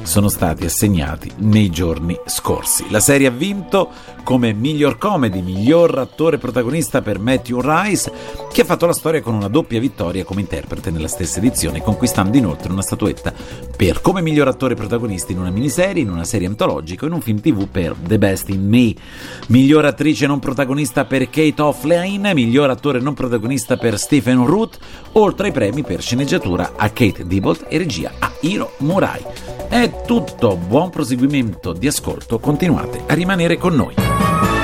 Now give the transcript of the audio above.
sono stati assegnati nei giorni scorsi. La serie ha vinto come miglior comedy, miglior attore protagonista per Matthew Rice, che ha fatto la storia con una doppia vittoria come interprete nella stessa edizione, conquistando inoltre una statuetta per come miglior attore protagonista in una miniserie, in una serie antologica o in un film TV per The Best in Me. Miglior attrice non protagonista per Kate O'Flynn, miglior attore non protagonista per Stephen Root, oltre ai premi per sceneggiatura a Kate Diebold e regia a Hiro Murai. È tutto, buon proseguimento di ascolto, continuate a rimanere con noi.